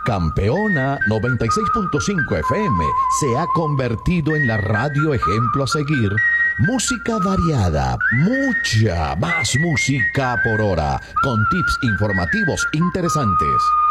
Campeona 96.5 FM se ha convertido en la radio ejemplo a seguir. Música variada, mucha más música por hora, con tips informativos interesantes.